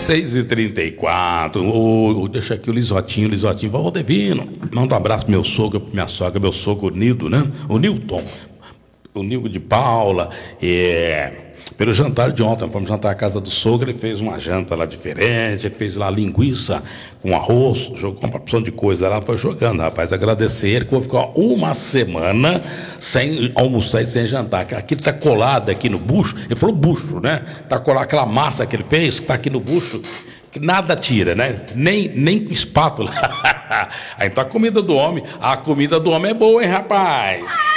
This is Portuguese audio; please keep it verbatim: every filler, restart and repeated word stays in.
seis e trinta e quatro. Oh, deixa aqui o Lisotinho, Lisotinho, vó Valdevino. Manda um abraço pro meu sogro, pra minha sogra, meu sogro Nildo, né? O Nilton. O Nildo de Paula. É... Pelo jantar de ontem, fomos jantar à casa do sogro, ele fez uma janta lá diferente, ele fez lá linguiça com arroz, jogou uma porção de coisa lá, foi jogando, rapaz, agradecer ele, que vou ficar uma semana sem almoçar e sem jantar, aquilo está colado aqui no bucho, ele falou bucho, né? Está colado aquela massa que ele fez, que está aqui no bucho, que nada tira, né? Nem, nem com espátula. Aí tá a comida do homem, a comida do homem é boa, hein, rapaz?